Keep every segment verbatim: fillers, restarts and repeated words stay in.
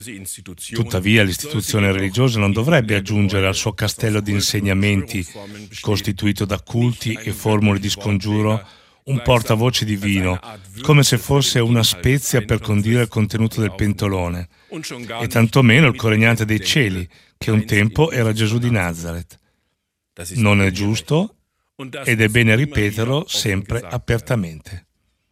Tuttavia, l'istituzione religiosa non dovrebbe aggiungere al suo castello di insegnamenti, costituito da culti e formule di scongiuro, un portavoce divino, come se fosse una spezia per condire il contenuto del pentolone, e tantomeno il coregnante dei cieli, che un tempo era Gesù di Nazareth. Non è giusto, ed è bene ripeterlo sempre apertamente.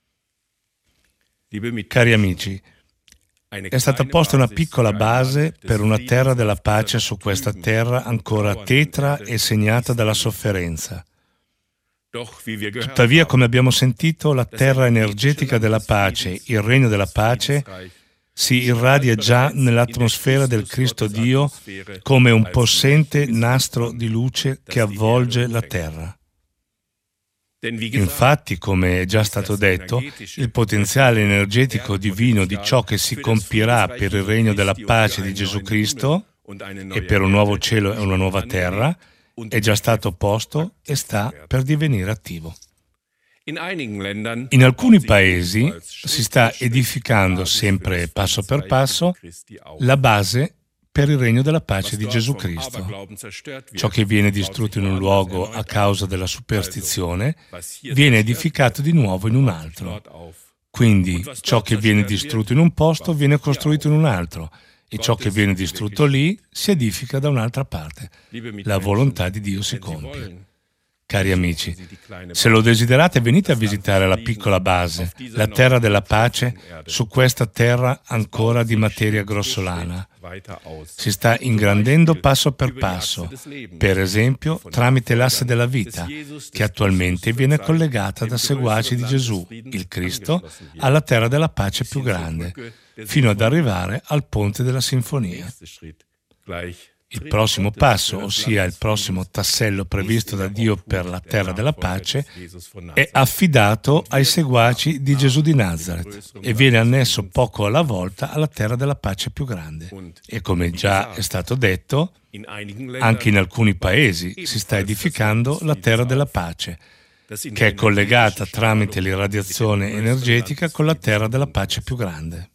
Cari amici, è stata posta una piccola base per una terra della pace su questa terra ancora tetra e segnata dalla sofferenza. Tuttavia, come abbiamo sentito, la terra energetica della pace, il regno della pace, si irradia già nell'atmosfera del Cristo Dio come un possente nastro di luce che avvolge la terra. Infatti, come è già stato detto, il potenziale energetico divino di ciò che si compirà per il regno della pace di Gesù Cristo e per un nuovo cielo e una nuova terra è già stato posto e sta per divenire attivo. In alcuni paesi si sta edificando, sempre passo per passo, la base per il regno della pace di Gesù Cristo. Ciò che viene distrutto in un luogo a causa della superstizione viene edificato di nuovo in un altro. Quindi ciò che viene distrutto in un posto viene costruito in un altro, e ciò che viene distrutto lì si edifica da un'altra parte. La volontà di Dio si compie. Cari amici, se lo desiderate venite a visitare la piccola base, la terra della pace, su questa terra ancora di materia grossolana. Si sta ingrandendo passo per passo, per esempio tramite l'asse della vita, che attualmente viene collegata da seguaci di Gesù, il Cristo, alla terra della pace più grande, fino ad arrivare al ponte della sinfonia. Il prossimo passo, ossia il prossimo tassello previsto da Dio per la terra della pace, è affidato ai seguaci di Gesù di Nazareth e viene annesso poco alla volta alla terra della pace più grande. E come già è stato detto, anche in alcuni paesi si sta edificando la terra della pace, che è collegata tramite l'irradiazione energetica con la terra della pace più grande.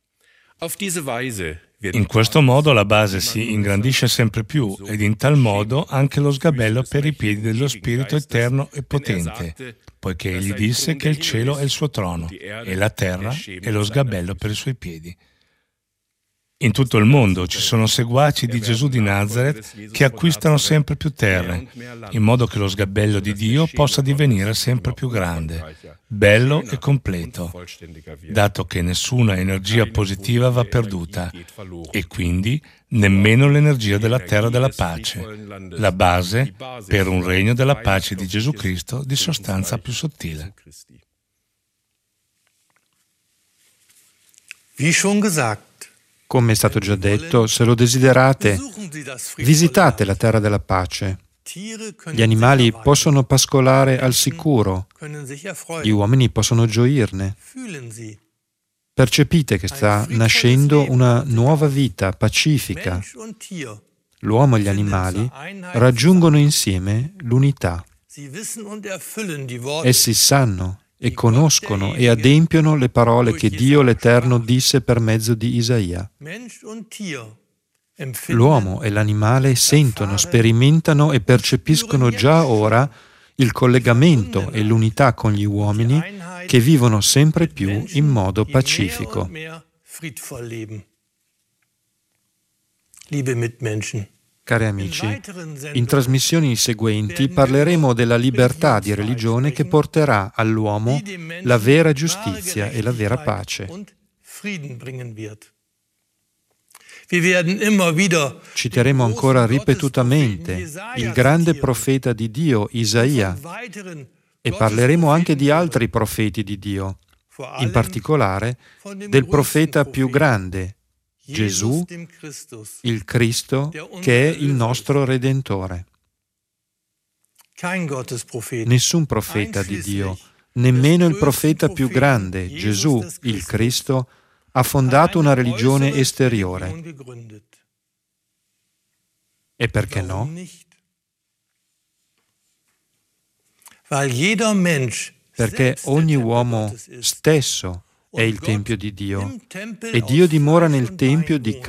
In questo modo la base si ingrandisce sempre più ed in tal modo anche lo sgabello per i piedi dello Spirito eterno e potente, poiché egli disse che il cielo è il suo trono e la terra è lo sgabello per i suoi piedi. In tutto il mondo ci sono seguaci di Gesù di Nazareth che acquistano sempre più terre, in modo che lo sgabello di Dio possa divenire sempre più grande, bello e completo, dato che nessuna energia positiva va perduta e quindi nemmeno l'energia della terra della pace, la base per un regno della pace di Gesù Cristo di sostanza più sottile. Wie schon gesagt, come è stato già detto, se lo desiderate, visitate la terra della pace. Gli animali possono pascolare al sicuro, gli uomini possono gioirne. Percepite che sta nascendo una nuova vita pacifica. L'uomo e gli animali raggiungono insieme l'unità. Essi sanno e conoscono e adempiono le parole che Dio l'Eterno disse per mezzo di Isaia. L'uomo e l'animale sentono, sperimentano e percepiscono già ora il collegamento e l'unità con gli uomini che vivono sempre più in modo pacifico. Cari amici, in trasmissioni seguenti parleremo della libertà di religione che porterà all'uomo la vera giustizia e la vera pace. Citeremo ancora ripetutamente il grande profeta di Dio, Isaia, e parleremo anche di altri profeti di Dio, in particolare del profeta più grande, Gesù, il Cristo, che è il nostro Redentore. Nessun profeta di Dio, nemmeno il profeta più grande, Gesù, il Cristo, ha fondato una religione esteriore. E perché no? Perché ogni uomo stesso è il Tempio di Dio e Dio dimora nel Tempio di